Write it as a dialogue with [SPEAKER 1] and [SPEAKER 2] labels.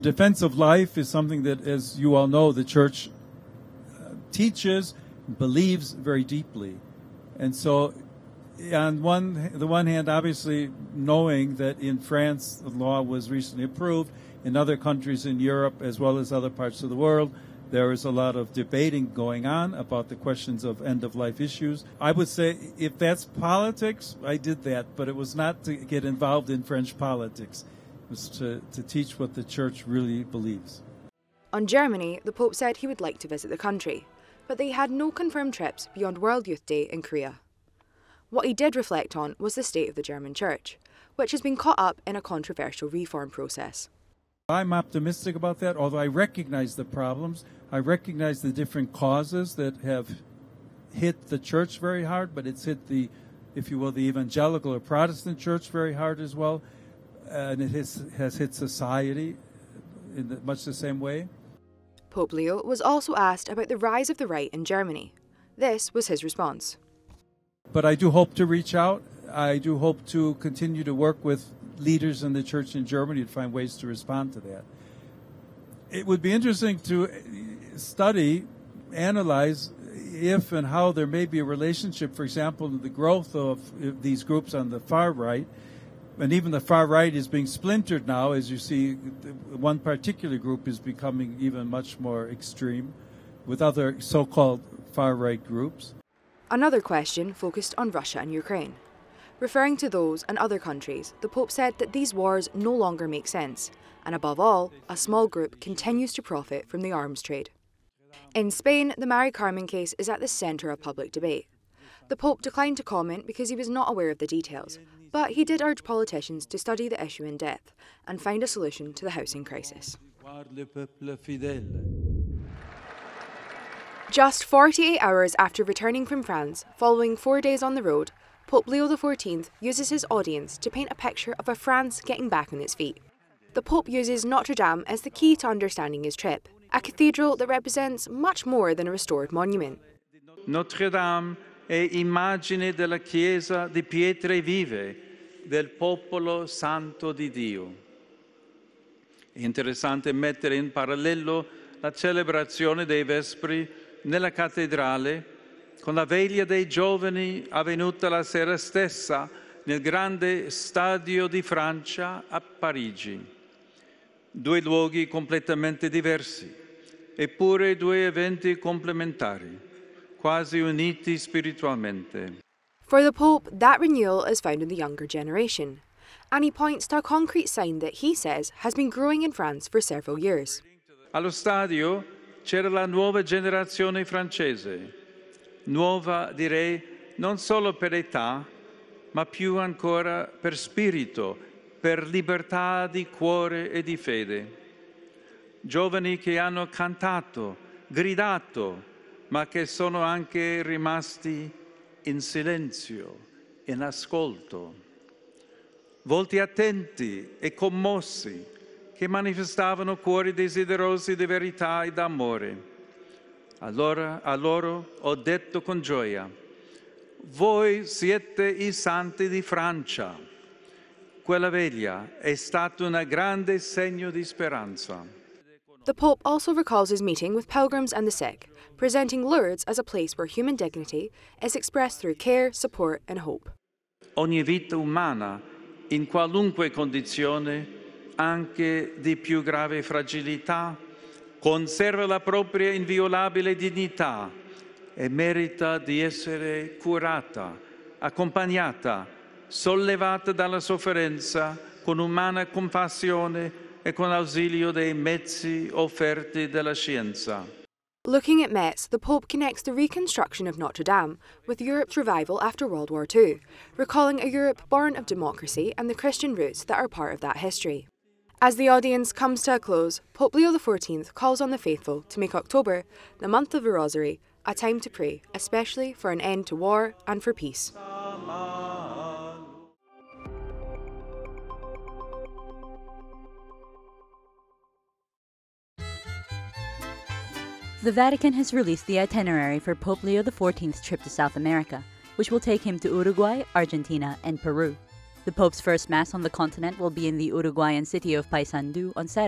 [SPEAKER 1] Defense of life is something that, as you all know, the Church teaches, believes very deeply. And so, on the one hand, obviously knowing that in France the law was recently approved, in other countries in Europe as well as other parts of the world, there is a lot of debating going on about the questions of end-of-life issues. I would say if that's politics, I did that, but it was not to get involved in French politics. It was to teach what the Church really believes.
[SPEAKER 2] On Germany, the Pope said he would like to visit the country, but they had no confirmed trips beyond World Youth Day in Korea. What he did reflect on was the state of the German Church, which has been caught up in a controversial reform process.
[SPEAKER 1] I'm optimistic about that, although I recognize the problems. I recognize the different causes that have hit the church very hard, but it's hit the, if you will, the evangelical or Protestant church very hard as well. And it has hit society in much the same way.
[SPEAKER 2] Pope Leo was also asked about the rise of the right in Germany. This was his response.
[SPEAKER 1] But I do hope to reach out. I do hope to continue to work with leaders in the church in Germany to find ways to respond to that. It would be interesting to study, analyze if and how there may be a relationship, for example, to the growth of these groups on the far right. And even the far right is being splintered now, as you see, one particular group is becoming even much more extreme with other so-called far right groups.
[SPEAKER 2] Another question focused on Russia and Ukraine. Referring to those and other countries, the Pope said that these wars no longer make sense, and above all, a small group continues to profit from the arms trade. In Spain, the Mari Carmen case is at the centre of public debate. The Pope declined to comment because he was not aware of the details, but he did urge politicians to study the issue in depth and find a solution to the housing crisis. Just 48 hours after returning from France, following 4 days on the road, Pope Leo XIV uses his audience to paint a picture of a France getting back on its feet. The Pope uses Notre Dame as the key to understanding his trip, a cathedral that represents much more than a restored monument.
[SPEAKER 3] Notre Dame è immagine della Chiesa di pietre vive, del popolo santo di Dio. È interessante mettere in parallelo la celebrazione dei Vespri nella cattedrale con la veglia dei giovani avvenuta la sera stessa nel grande stadio di Francia a Parigi. Due luoghi completamente diversi, eppure due eventi complementari, quasi uniti spiritualmente.
[SPEAKER 2] For the Pope, that renewal is found in the younger generation, and he points to a concrete sign that he says has been growing in France for several years.
[SPEAKER 3] Allo stadio c'era la nuova generazione francese, nuova direi non solo per età, ma più ancora per spirito, per libertà di cuore e di fede. Giovani che hanno cantato, gridato, ma che sono anche rimasti in silenzio, in ascolto. Volti attenti e commossi che manifestavano cuori desiderosi di verità e d'amore. Allora a loro ho detto con gioia: voi siete i santi di Francia. Quella veglia è stato un grande segno di speranza.
[SPEAKER 2] The Pope also recalls his meeting with pilgrims and the sick, presenting Lourdes as a place where human dignity is expressed through care, support and hope.
[SPEAKER 3] Ogni vita umana, in qualunque condizione, anche di più grave fragilità, conserva la propria inviolabile dignità e merita di essere curata, accompagnata, sollevata dalla sofferenza con umana compassione e con l'ausilio dei mezzi offerti dalla scienza.
[SPEAKER 2] Looking at Metz, the Pope connects the reconstruction of Notre Dame with Europe's revival after World War II, recalling a Europe born of democracy and the Christian roots that are part of that history. As the audience comes to a close, Pope Leo XIV calls on the faithful to make October, the month of the Rosary, a time to pray, especially for an end to war and for peace.
[SPEAKER 4] The Vatican has released the itinerary for Pope Leo XIV's trip to South America, which will take him to Uruguay, Argentina, and Peru. The Pope's first Mass on the continent will be in the Uruguayan city of Paysandú on Saturday.